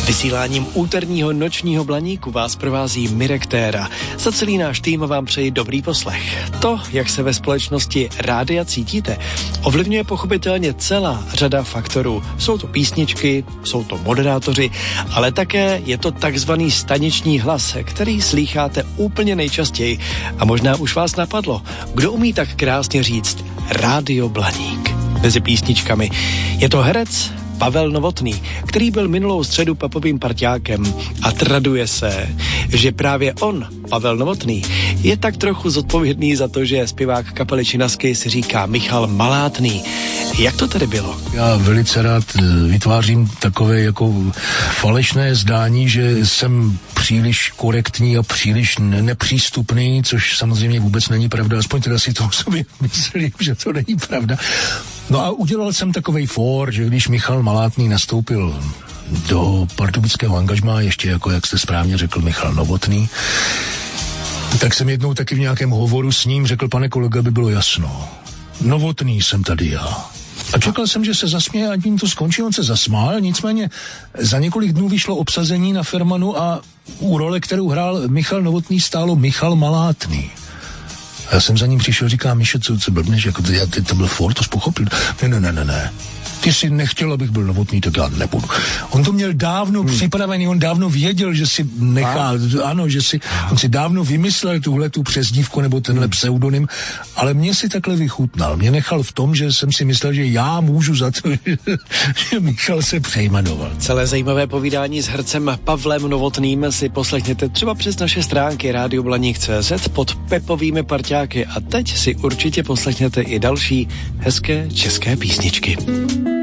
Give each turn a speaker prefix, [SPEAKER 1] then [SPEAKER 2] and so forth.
[SPEAKER 1] Vysíláním úterního nočního Blaníku vás provází Mirek Téra. Za celý náš tým vám přeji dobrý poslech. To, jak se ve společnosti rádia cítíte, ovlivňuje pochopitelně celá řada faktorů. Jsou to písničky, jsou to moderátoři, ale také je to takzvaný staniční hlas, který slýcháte úplně nejčastěji. A možná už vás napadlo, kdo umí tak krásně říct Rádio Blaník. Mezi písničkami je to herec Pavel Novotný, který byl minulou středu popovým parťákem a traduje se, že právě on, Pavel Novotný, je tak trochu zodpovědný za to, že zpěvák kapely Činasky si říká Michal Malátný. Jak to tedy bylo?
[SPEAKER 2] Já velice rád vytvářím takové jako falešné zdání, že jsem příliš korektní a příliš nepřístupný, což samozřejmě vůbec není pravda, aspoň teda si to o sobě myslím, že to není pravda. No a udělal jsem takovej fór, že když Michal Malátný nastoupil do pardubického angažmá, ještě jako, jak jste správně řekl, Michal Novotný, tak jsem jednou taky v nějakém hovoru s ním řekl, pane kolega, by bylo jasno, Novotný jsem tady já. A čekal jsem, že se zasměje a tím to skončí, on se zasmál, nicméně za několik dnů vyšlo obsazení na Fermanu a u role, kterou hrál Michal Novotný, stálo Michal Malátný. A já jsem za ním přišel, říkám, Míše, co blbneš, jako to byl fór, to jsi pochopil? Ne. Ty jsi nechtěl, abych byl Novotný, tak já nebudu. On to měl dávno připravený, on dávno věděl, že si nechá, ano, že si, on si dávno vymyslel tu přezdívku nebo tenhle pseudonym, ale mě si takhle vychutnal. Mě nechal v tom, že jsem si myslel, že já můžu za to, že Michal se přejmenoval.
[SPEAKER 1] Celé zajímavé povídání s hercem Pavlem Novotným si poslechněte třeba přes naše stránky radioblaník.cz pod Pepovými parťáky a teď si určitě poslechněte i další hezké české písničky.